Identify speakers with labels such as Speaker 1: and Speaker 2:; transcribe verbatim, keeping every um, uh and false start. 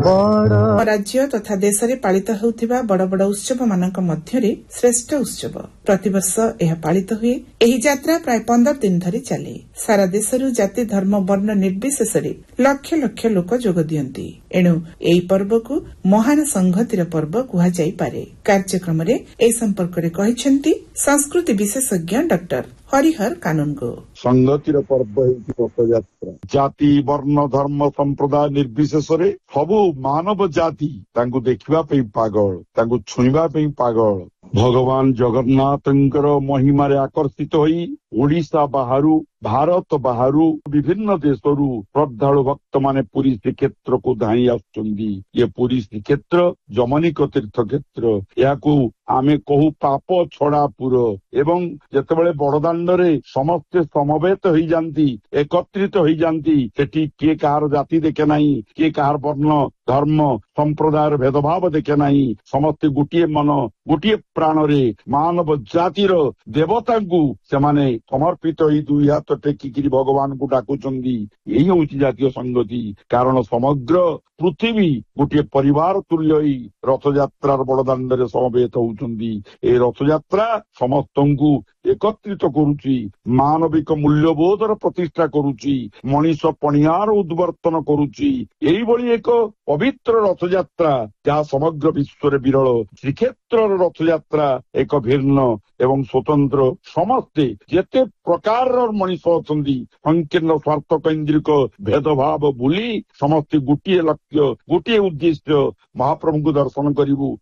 Speaker 1: राज्य तथा देश में पालित होउथिबा बड़ बड़ उत्सव मानक मध्यरे श्रेष्ठ उत्सव प्रतिवर्ष यह पालित हुए। एही यात्रा प्राय पंदर दिन धरी चले। सारा देशरू जाति धर्म वर्ण निर्विशेष लक्ष लक्ष लोक जोग दियंती। एणु एही पर्व को महान संहतिर पर्व कुहा जाई पारे। कार्यक्रम रे ए संपर्क रे कहिसेंती संस्कृति विशेषज्ञ डॉक्टर हरिहर कानूनगो।
Speaker 2: संगतिर पर्व रथयात्रा जाति वर्ण धर्म संप्रदाय निर्विशेष सबु मानव जाति तांको देखिबा पे पागल तांको छुईबा पे पागल। भगवान जगन्नाथंकर महिमारे आकर्षित होई ओडिशा बाहरु भारत बाहरु विभिन्न देशरू श्रद्धालु भक्त माने पुरी श्रीक्षेत्र को धाई आसुचंदी। ये पुरी श्रीक्षेत्र जमनिक तीर्थ क्षेत्र याकू आमे कहू पाप छड़ापुर एवं जेतेबेले बड़दाण्ड रे समस्ते समवेत होई जानती एकत्रित होई जानती सेठी किए कहार जाति देखे नाही किए कहार वर्ण धर्म संप्रदायर भेदभाव देखे नाही समस्ते गोटिए मन गोटिए प्राण रे मानव जातिर देवता को सेमाने समर्पित होई दुई हाथ टेकिकी भगवान को डाकुचंदी। यही होउची जातीय संगति कारण समग्र पृथ्वी गोटे परिवार तुल्य रथयात्रार बड़दाण्ड रे समवेत होउचंदी। ए रथयात्रा समस्तंकु एकत्रित करुची मानविक मूल्यबोधर प्रतिष्ठा करुची मनीष पणियार उद्वर्तन करुची। एही भली एक पवित्र रथयात्रा जहाँ समग्र विश्व विरल श्रीक्षेत्र रथयात्रा एक भिन्न एवं स्वतंत्र समस्ते जेते प्रकार मनीष अछंदी संकीर्ण स्वार्थ केन्द्रिक भेदभाव भूली समस्ते गोटे लक्ष्य गोटे उद्देश्य महाप्रभु को दर्शन करिबु